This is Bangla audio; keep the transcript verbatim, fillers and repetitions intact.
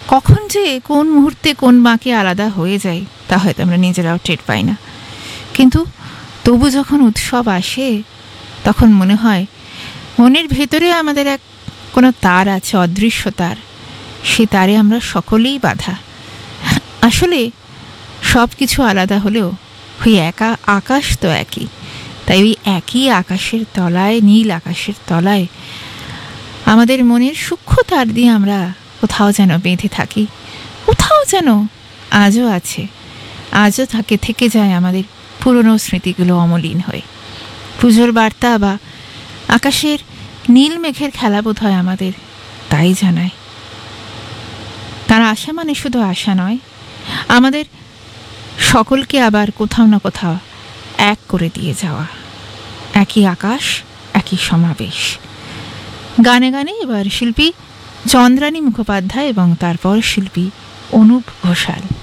কখন যে কোন মুহূর্তে কোন বাঁকে আলাদা হয়ে যায় তা হয়তো আমরা নিজেরাও টের পাই না। কিন্তু তবু যখন উৎসব আসে তখন মনে হয় মনের ভেতরে আমাদের এক কোনো তার আছে, অদৃশ্য তার। সে তারে আমরা সকলেই বাঁধা। আসলে সব কিছু আলাদা হলেও ওই একা আকাশ তো একই। তাই ওই একই আকাশের তলায়, নীল আকাশের তলায় আমাদের মনের সূক্ষ্ম তার দিয়ে আমরা কোথাও যেন বেঁধে থাকি, কোথাও যেন আজও আছে, আজও থাকে, থেকে যায় আমাদের পুরনো স্মৃতিগুলো অমলিন হয়ে। পুজোর বার্তা বা আকাশের নীল মেঘের খেলা বোধ হয় আমাদের তাই জানায়। তার আশা মানে শুধু আশা নয়, আমাদের সকলকে আবার কোথাও না কোথাও এক করে দিয়ে যাওয়া। একই আকাশ, একই সমাবেশ। গানে গানে এবার শিল্পী চন্দ্রানী মুখোপাধ্যায় এবং তারপর শিল্পী অনুপ ঘোষাল।